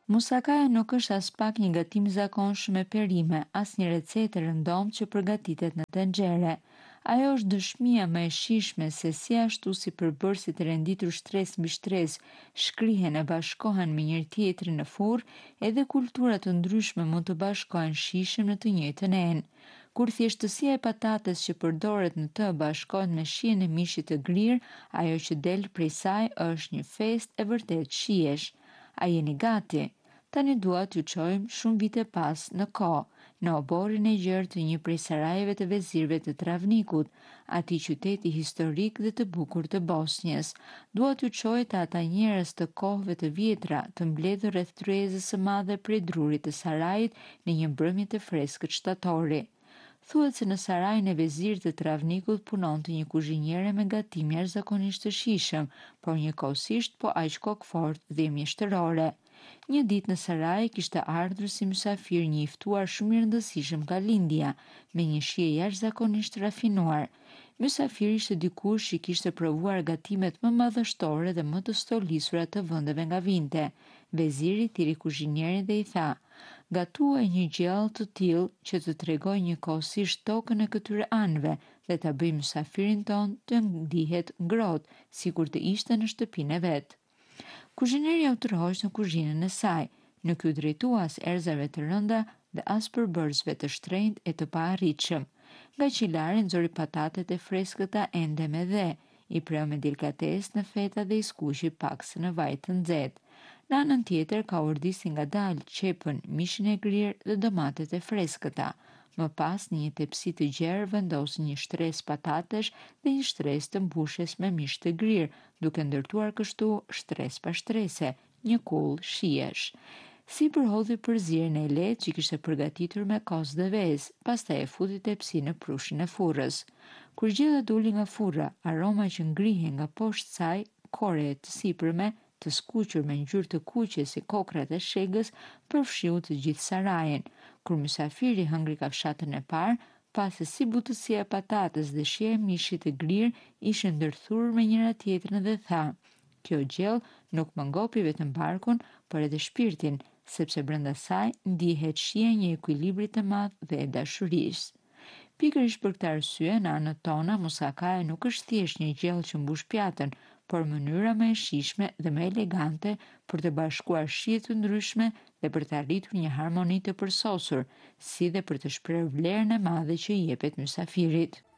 Musakaja nuk është as pak një gatim i zakonshëm me perime, as një recetë e rëndomt që përgatitet në tenxhere. Ajo është dëshmia më e shijshme se si ashtu si përbërësit e renditur shtresë mbi shtresë shkrihen e bashkohen me njëri tjetrin në furrë, edhe kultura të ndryshme mund të bashkohen shijshëm në të njëjtën enë. Kur thjeshtësia e patates që përdoret në të bashkohet me shijen e mishit të grirë, ajo që del prej saj është një festë e vërtet shijesh. A jeni gati? Tani dua t'ju çojmë shumë vite pas në kohë, në oborin e gjerë të një prej sarajeve të vezirëve të Travnikut, atij qyteti historik dhe të bukur të Bosnjës. Dua t'ju çoj te ata njerëz të kohëve të vjetra, të mbledhur rreth tryezës së madhe prej drurit të sarajit në një mbrëmje të freskët shtatori. Thuhet se në sarajin e vezirit të Travnikut punonte një kuzhinjere me gatim jashtëzakonisht të shijshëm, por njëkohësisht po aq kokfort dhe mjeshtërore. Një ditë në saraj kishte ardhur si mysafir një i ftuar shumë i rëndësishëm nga lindja, me një shije jashtëzakonisht rafinuar. Mysafiri ishte dikush që kishte provuar gatimet më madhështore dhe më të stolisura të vendeve nga vinte. Veziri thiri kuzhinjerin dhe i tha: "Gatuaj një gjellë të tillë që të tregoj njëkohësisht tokën e këtyre anëve dhe ta bëj mysafirin ton të ndihet ngrohtë, sikur të ishte në shtëpinë e vet." Kuzhineri u tërhoq në kuzhinën e saj, nuk u drejtua as erëzave të rënda dhe as përbërësve të shtrenjtë e të paarritshëm. Nga qilari nxori patatet e freskëta ende me dhe, i preu me delikatesë në feta dhe i skuqi pakse në vaj të nxehtë. Në anën tjetër ka urdhisi ngadalë qepën, mishin e grirë dhe domatet e freskëta. Më pas në një tepsi të gjerë vendosi një shtresë patatesh dhe një shtresë të mbushjes me mish të grirë, duke ndërtuar kështu shtresë pas shtrese, një kull shijesh. Sipër hodhi përzierjen e lehtë që kishte përgatitur me kos dhe vezë, pastaj e futi tepsin në prushin e furrës. Kur gjella doli nga furra, aroma që ngrihej nga poshtë saj, kore të sipërme, të skuqur me ngjyrë të kuqe si kokrat e shegës, përfshiu të gjithë sarajin. Kur mysafiri hëngri kafshatën e parë, pa se si butësia e patates dhe shija e mishit të grirë ishin ndërthurur me njëra tjetrën dhe tha: "Kjo gjellë nuk më ngopi vetëm barkun, por edhe shpirtin, sepse brenda saj ndihet shija e një ekuilibri të madh dhe e dashurisë." Pikërisht për këtë arsye, në anët tona, musakaja nuk është thjesht një gjellë që mbush pjatën, por mënyra më e shijshme dhe më elegante për të bashkuar shije të ndryshme dhe për të arritur një harmoni të përsosur, si dhe për të shprehur vlerën e madhe që i jepet mysafirit.